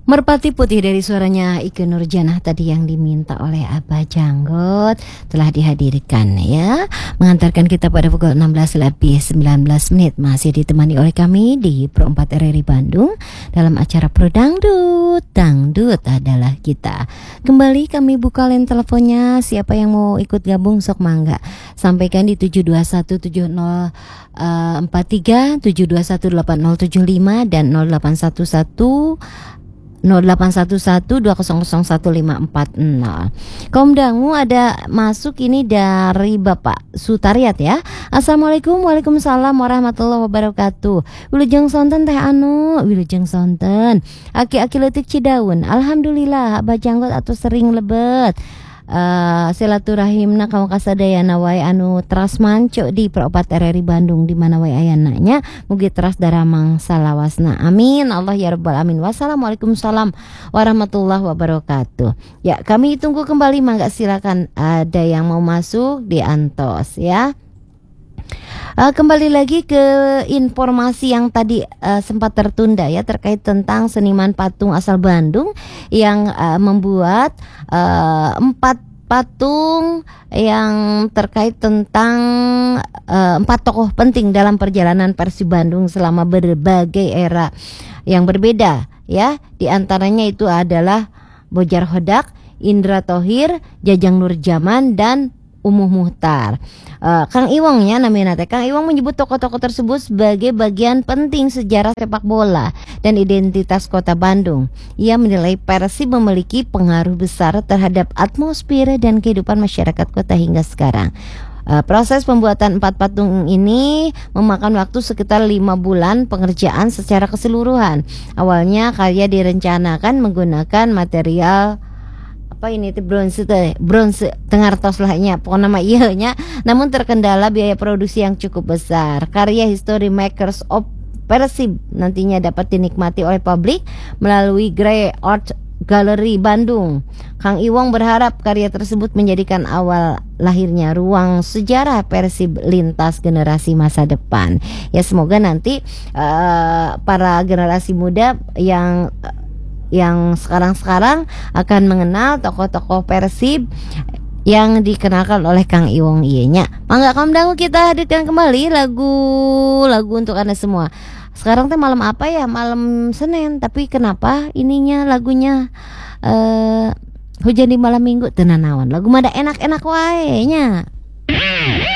Merpati Putih dari suaranya Ikke Nurjanah tadi yang diminta oleh Abah Janggot telah dihadirkan ya. Mengantarkan kita pada pukul 16 lebih 19 menit. Masih ditemani oleh kami di Pro 4 RRI Bandung dalam acara Pro Dangdut. Dangdut adalah kita. Kembali kami buka line teleponnya. Siapa yang mau ikut gabung sok mangga. Sampaikan di 7217043, 7218075 dan 0811 0811-2001-540. Kaum Dangu ada masuk ini dari Bapak Sutariat ya. Assalamualaikum, waalaikumsalam warahmatullahi wabarakatuh. Wilujeng sonten teh anu, wilujeng sonten. Aki-aki leutik Cidaun. Alhamdulillah, Abah Janggot atuh sering lebet. Silaturahimna kamu kasadayana wae anu teras manco di Pro 4 RRI Bandung di mana wae ayananya mugi teras daramang salawasna amin Allah ya rabbal alamin. Wassalamualaikum salam warahmatullahi wabarakatuh. Ya kami tunggu kembali, mangga silakan ada yang mau masuk di antos ya. Kembali lagi ke informasi yang tadi sempat tertunda ya, terkait tentang seniman patung asal Bandung yang membuat 4 patung yang terkait tentang 4 tokoh penting dalam perjalanan Persib Bandung selama berbagai era yang berbeda ya. Di antaranya itu adalah Bojar Hodak, Indra Thohir, Jajang Nurjaman dan Umuh Muhtar. Kang Iwongnya namanya Kang Iwong menyebut tokoh-tokoh tersebut sebagai bagian penting sejarah sepak bola dan identitas kota Bandung. Ia menilai Persib memiliki pengaruh besar terhadap atmosfer dan kehidupan masyarakat kota hingga sekarang. Proses pembuatan 4 patung ini memakan waktu sekitar 5 bulan pengerjaan secara keseluruhan. Awalnya karya direncanakan menggunakan material bronze tengartos lahnya pokoknya nama nya, namun terkendala biaya produksi yang cukup besar. Karya History Makers of Persib nantinya dapat dinikmati oleh publik melalui Grey Art Gallery Bandung. Kang Iwong berharap karya tersebut menjadikan awal lahirnya ruang sejarah Persib lintas generasi masa depan. Ya semoga nanti para generasi muda yang sekarang akan mengenal tokoh-tokoh Persib yang dikenalkan oleh Kang Iwong iyenya. Mangga Kaum Dangu kita hadirkan kembali lagu untuk Anda semua. Sekarang teh malam apa ya? Malam Senin, tapi kenapa ininya lagunya hujan di malam Minggu? Tenan naon. Lagu mada enak-enak wae nya.